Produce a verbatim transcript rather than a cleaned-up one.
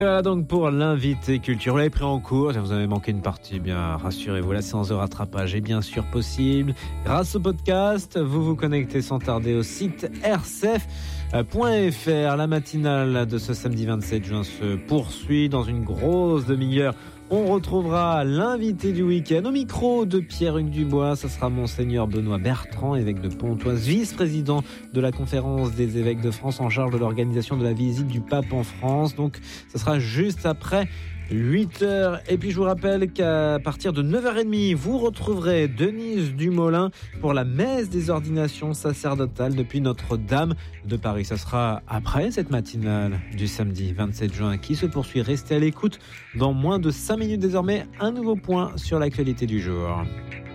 Voilà donc pour l'invité culture. Vous l'avez pris en cours, vous avez manqué une partie, bien rassurez-vous, la séance de rattrapage est bien sûr possible. Grâce au podcast, vous vous connectez sans tarder au site r c f point f r. La matinale de ce samedi vingt-sept juin se poursuit dans une grosse demi-heure. On retrouvera l'invité du week-end au micro de Pierre-Hugues Dubois. Ce sera Monseigneur Benoît Bertrand, évêque de Pontoise, vice-président de la conférence des évêques de France en charge de l'organisation de la visite du pape en France. Donc, ce sera juste après huit heures. Et puis, je vous rappelle qu'à partir de neuf heures trente, vous retrouverez Denise Dumoulin pour la messe des ordinations sacerdotales depuis Notre-Dame de Paris. Ça sera après cette matinale du samedi vingt-sept juin qui se poursuit. Restez à l'écoute. Dans moins de cinq minutes désormais, un nouveau point sur l'actualité du jour.